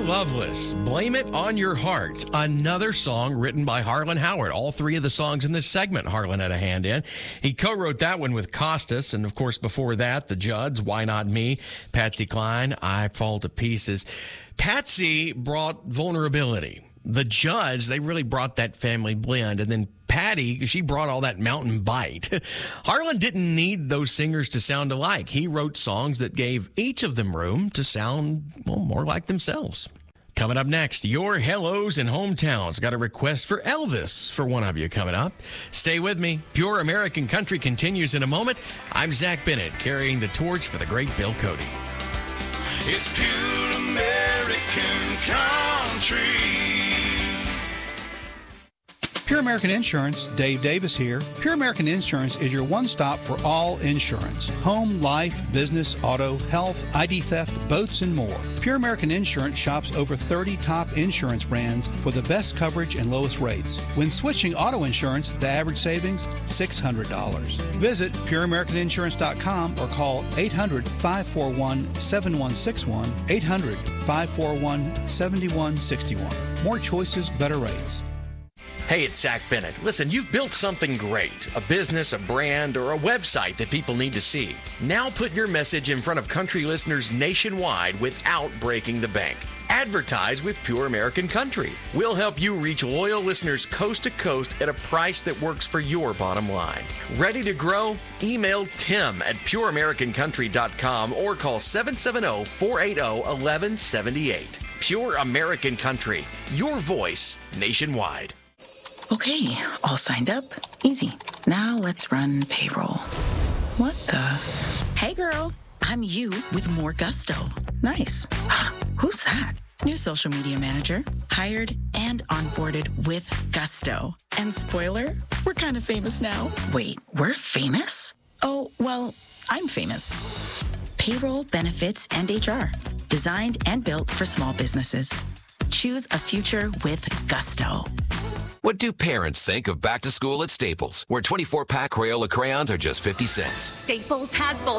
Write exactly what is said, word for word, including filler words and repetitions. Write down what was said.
Loveless, Blame It on Your Heart. Another song written by Harlan Howard. All three of the songs in this segment, Harlan had a hand in. He co-wrote that one with Costas. And, of course, before that, the Judds, Why Not Me? Patsy Cline, I Fall to Pieces. Patsy brought vulnerability. The Judds, they really brought that family blend. And then Patty, she brought all that mountain bite. Harlan didn't need those singers to sound alike. He wrote songs that gave each of them room to sound, well, more like themselves. Coming up next, your hellos and hometowns. Got a request for Elvis for one of you coming up. Stay with me. Pure American Country continues in a moment. I'm Zach Bennett, carrying the torch for the great Bill Cody. It's Pure American Country. Pure American Insurance, Dave Davis here. Pure American Insurance is your one-stop for all insurance. Home, life, business, auto, health, I D theft, boats, and more. Pure American Insurance shops over thirty top insurance brands for the best coverage and lowest rates. When switching auto insurance, the average savings, six hundred dollars. Visit pure american insurance dot com or call eight hundred, five four one, seven one six one, eight hundred, five four one, seven one six one. More choices, better rates. Hey, it's Zach Bennett. Listen, you've built something great, a business, a brand, or a website that people need to see. Now put your message in front of country listeners nationwide without breaking the bank. Advertise with Pure American Country. We'll help you reach loyal listeners coast to coast at a price that works for your bottom line. Ready to grow? Email Tim at pure american country dot com or call seven seven zero, four eight zero, one one seven eight. Pure American Country, your voice nationwide. Okay, all signed up. Easy. Now let's run payroll. What the? Hey girl, I'm you with more gusto. Nice. Who's that? New social media manager, hired and onboarded with gusto. And spoiler, we're kind of famous now. Wait, we're famous? Oh, well, I'm famous. Payroll, benefits, and H R. Designed and built for small businesses. Choose a future with gusto. What do parents think of back to school at Staples, where twenty-four pack Crayola crayons are just fifty cents? Staples has full